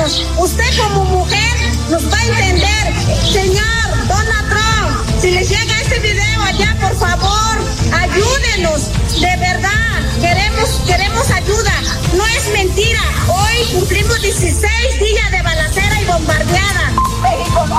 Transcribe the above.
ayudarnos. Usted como mujer nos va a entender. Señor Donald Trump, si les llega este video allá, por favor, ayúdenos. De verdad, queremos ayuda.